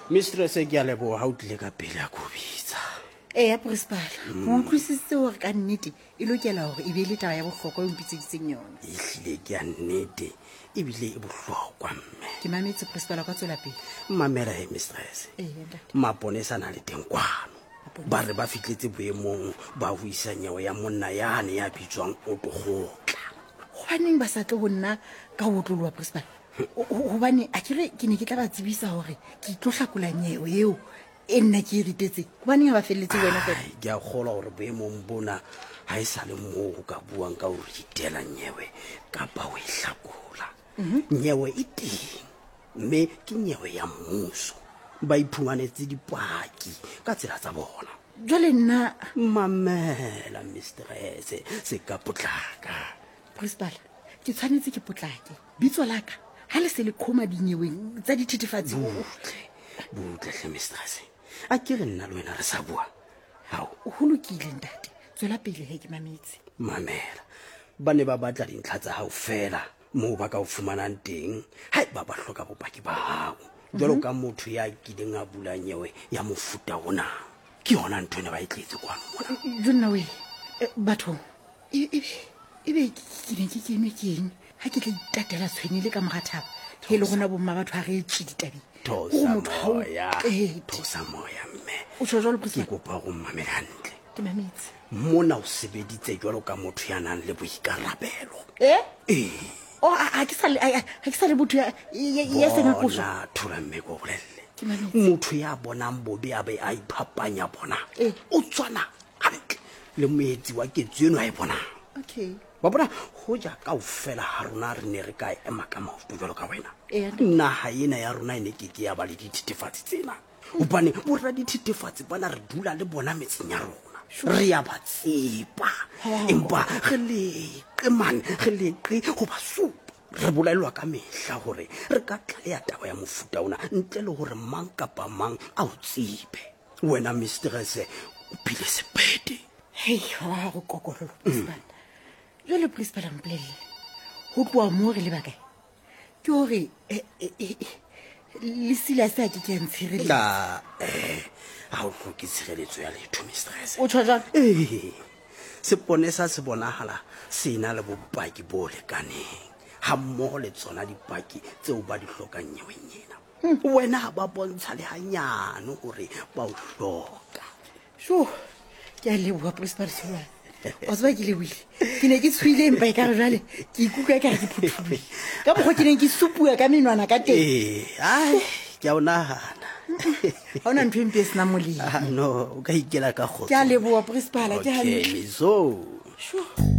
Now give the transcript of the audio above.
Mistress ke a leboha ha o tlile ka pele a go bitsa. Ya principal o utlwisitse hore ka nnete e lokela hore e be le taba ya bohlokwa o mpitseditseng yona. Ehlile ke a nnete ebile e bohlokwa mme. Ke mametse principal ka tswela pele. Mamela he mistress. Maponesa na le teng kwano. Ba re ba fitletse boemong ba ho isa nyewe ya monna yane ya bitswang o togotla. Hobaneng ba sa tle ho nna ka ho tlolwa principal? Hobane a kere ke ne ke tla ba tsebisa hore ke tlo hlakola nyewe eo e nna ke ritetse. Hobaneng ba felletse wena fela? Ke a kgola hore boemong bona ha e sa le moo ka buang ka ho ritela nyewe kapa ho hlakola. Nyewe e teng mme ke nyewe ya mmuso. Ba iphumanetse dipaki ka tsela tsa bona. Jwale nna mamela mistress se ka potlaka. Principal ke tshwanetse ke potlake bitso laka ha le se le khoma dinyeweng tsa dithethefatsi. Butle mistress a ke re nna le wena re sa bua. Hao ho lokile ntate tswela pele he ke mametse. Mamela ba ne ba batla dintlha tsa hao fela moo ba ka o fumanang teng hae ba hloka bopaki ba hao jwalo ka motho ya kileng a bula nyewe ya mofuta ona ke yona ntho ene ba e tletse kwano mona. Jonna we batho ebe ke ne ke kenwe ke eng ha ke tla itatela tshwenile ka morathaba he le gona bomma batho ha re tse ditabi thosa moya mme o tsho jwalo ke kopa go mmamela hantle. Ke mametse mona o sebeditse jwalo ka motho ya nang le boikarabelo. ha ke sa le botho ya sena koso. Bona thula mme go bolelle motho ya bonang bobe a be a iphapanya bona o tswana hantle le moetsi wa ketso eno a e bona. Wa bona ho ja ka o fela ha rona re ne re ka ema ka maoto jwalo ka wena. Naha ena ya rona ene ke ya ba le dithethefatsi tsena hobane borra dithethefatsi bana re dula le bona metseng ya rona re ya ba tsepa empa re leqe ho ba supa re bolaelwa ka mehla hore re ka tlaya taba ya mofuta ona ntle le hore mang kapa mang a o tsebe. Wena mistress o phile sepete. Wa go kokorolo principal jwale principal mpolelle ho tloa moo re le bakae ke hore le sila se a ke a ntshireletsa ha o hloke tshireletso ya letho mistress. O tshwa jwang? Seponesa se bonahala se na le bopaki bo lekaneng ha mmoho le tsona dipaki tseo ba di hlokang nyeweng ena. Wena ba bontsha le hanyane hore ba o hloka. Ke a leboha principal Sibana wa tseba ke lebohile ke ne ke tshwile empa e ka re jwale ke ikutlwa ka re ke phuthulwe ka mokgwa ke neng ke supua ka menwana ka teng. Ke a o nahana ha ona ntho empe e sena molemo. No o ka ikela ka kgotso. Ke a leboha principal ke hantle. Okay so